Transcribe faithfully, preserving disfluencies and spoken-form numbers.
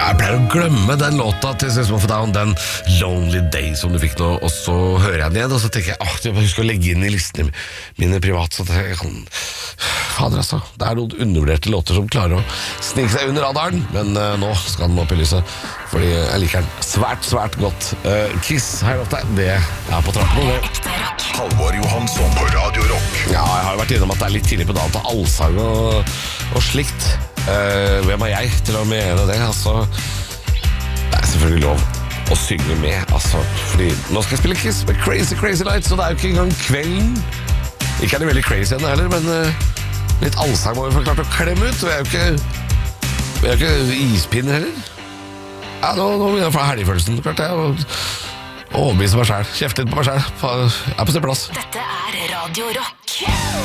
Jeg pleier å glemme den låta til System of a Down, den Lonely Day som du fikk nå, og så hører jeg den igjen, og så tenker jeg, åh, jeg må huske å legge inn i listene mine privat, så jeg kan... Fader altså, det er noen undervurderte låter som klarer å snike seg under radaren, men uh, nå skal den opp i lyset, fordi jeg liker den svært, svært godt. Uh, Kiss, her oppe, det er på trappen. Halvor Johansson på Radio Rock. Ja, jeg har jo vært innom at det er litt tidlig på dagen til allsang og, og slikt. Uh, hvem er jeg til å mene det? Altså, det er selvfølgelig lov å synge med, altså, fordi nå skal jeg spille Kiss med Crazy Crazy Nights, og det er jo ikke engang kvelden. Ikke er det veldig crazy ennå heller, men uh, litt allsang må vi få klart å klemme ut, og jeg er jo ikke, jeg er jo ikke ispinner heller. Ja, nå, nå begynner jeg å få helgefølelsen, klart jeg, og overbevise meg selv, kjefte litt på meg selv, jeg er på sin plass. Dette er Radio Rock.